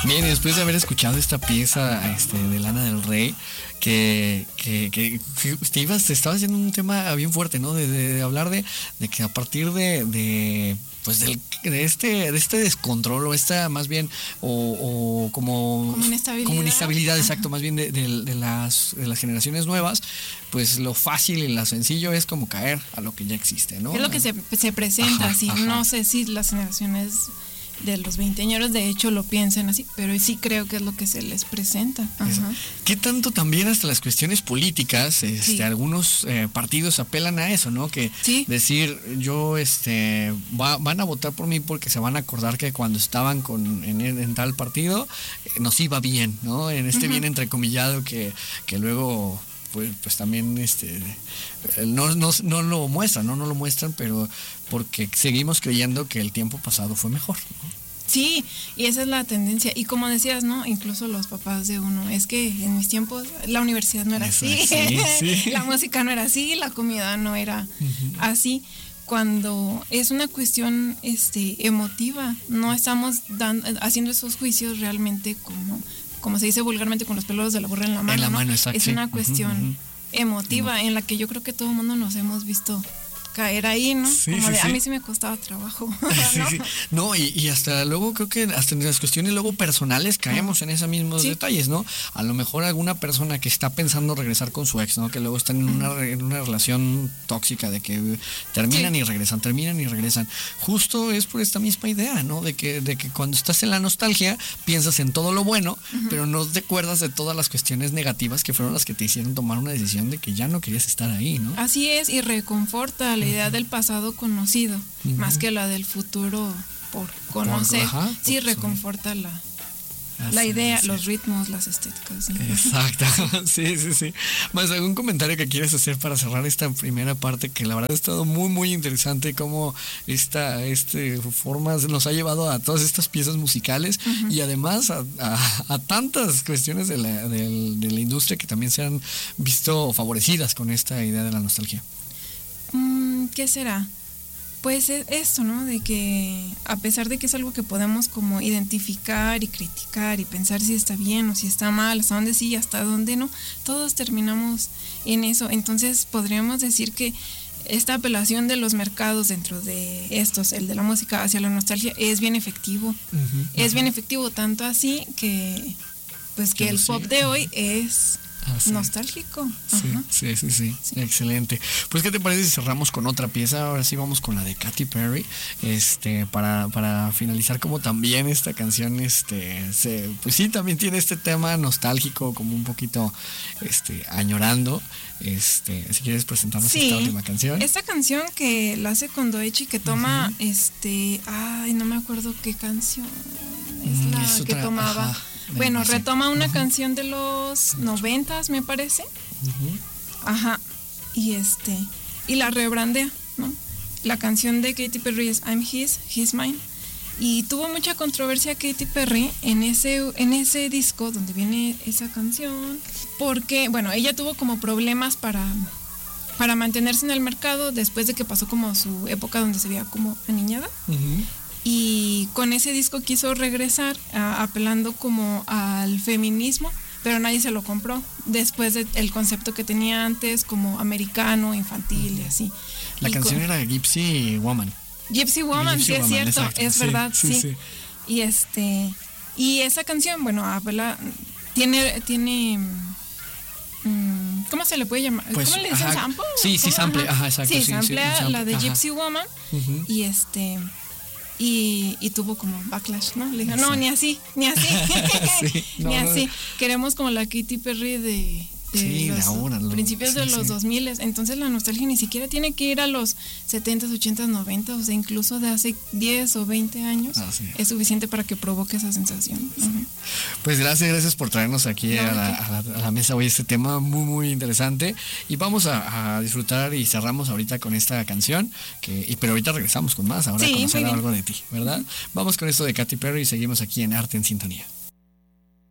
Bien, y después de haber escuchado esta pieza de Lana del Rey, que te estaba haciendo un tema bien fuerte, ¿no? De hablar de que a partir de este descontrol, o esta más bien, o como inestabilidad, exacto, más bien de las generaciones nuevas, pues lo fácil y lo sencillo es como caer a lo que ya existe, ¿no? Es lo que se presenta, así. No sé si las generaciones de los veinteañeros de hecho lo piensan así, pero sí creo que es lo que se les presenta. Ajá. ¿Qué tanto también hasta las cuestiones políticas, algunos partidos apelan a eso, ¿no? Que decir, yo van a votar por mí porque se van a acordar que cuando estaban en tal partido nos iba bien, ¿no? En bien entrecomillado que luego pues también no lo muestran, no lo muestran, pero porque seguimos creyendo que el tiempo pasado fue mejor, ¿no? Sí, y esa es la tendencia. Y como decías, ¿no? Incluso los papás de uno, es que en mis tiempos la universidad no era así, la música no era así, la comida no era así. Cuando es una cuestión emotiva, no estamos haciendo esos juicios realmente como se dice vulgarmente, con los pelos de la burra en la mano, ¿no? Es una cuestión emotiva en la que yo creo que todo el mundo nos hemos visto caer ahí, ¿no? A mí sí me costaba trabajo, ¿no? No, y hasta luego creo que hasta en las cuestiones luego personales caemos en esos mismos detalles, ¿no? A lo mejor alguna persona que está pensando regresar con su ex, ¿no? Que luego están en una relación tóxica de que terminan y regresan. Justo es por esta misma idea, ¿no? De que cuando estás en la nostalgia piensas en todo lo bueno, pero no te acuerdas de todas las cuestiones negativas que fueron las que te hicieron tomar una decisión de que ya no querías estar ahí, ¿no? Así es, y reconforta la idea del pasado conocido, más que la del futuro por conocer. Reconforta la idea, los ritmos, las estéticas. ¿Sí? Exacto, sí. ¿Más algún comentario que quieres hacer para cerrar esta primera parte, que la verdad ha estado muy, muy interesante, cómo esta forma nos ha llevado a todas estas piezas musicales y además a tantas cuestiones de la industria que también se han visto favorecidas con esta idea de la nostalgia? ¿Qué será? Pues esto, ¿no? De que a pesar de que es algo que podemos como identificar y criticar y pensar si está bien o si está mal, hasta dónde sí y hasta dónde no, todos terminamos en eso. Entonces podríamos decir que esta apelación de los mercados dentro de el de la música hacia la nostalgia, es bien efectivo. Es bien efectivo, tanto así que pues que el pop de hoy es nostálgico. Sí. Excelente. Pues, ¿qué te parece si cerramos con otra pieza? Ahora sí vamos con la de Katy Perry, para finalizar, como también esta canción, pues sí, también tiene este tema nostálgico, como un poquito, añorando. Si quieres presentarnos esta última canción. Esta canción que la hace con Doechi, que toma, no me acuerdo qué canción es la que tomaba. Bueno, retoma una canción de los 90s, me parece. Y la rebrandea, ¿no? La canción de Katy Perry es I'm His, He's Mine. Y tuvo mucha controversia Katy Perry en ese disco donde viene esa canción, porque, bueno, ella tuvo como problemas para mantenerse en el mercado después de que pasó como su época donde se veía como aniñada. Y con ese disco quiso regresar apelando como al feminismo, pero nadie se lo compró después del concepto que tenía antes como americano, infantil y así. La canción era Gypsy Woman. Gypsy Woman, sí, es cierto, exacto, es verdad, sí. Y esa canción, bueno, apela, tiene ¿cómo se le puede llamar? Pues, ¿cómo le dicen? ¿Sample? Sí, sample, exacto. Sí, samplea la de Gypsy Woman y tuvo como backlash, ¿no? Le dijo, no, ni así. Ni así. Queremos como la Katy Perry de los principios de los 2000. Entonces la nostalgia ni siquiera tiene que ir a los 70s, 80s, 90s, o sea, incluso de hace 10 o 20 años es suficiente para que provoque esa sensación. Pues gracias por traernos aquí a la mesa hoy este tema muy, muy interesante, y vamos a disfrutar y cerramos ahorita con esta canción, pero ahorita regresamos con más, ahora a conocer algo de ti, ¿verdad? Vamos con esto de Katy Perry y seguimos aquí en Arte en Sintonía.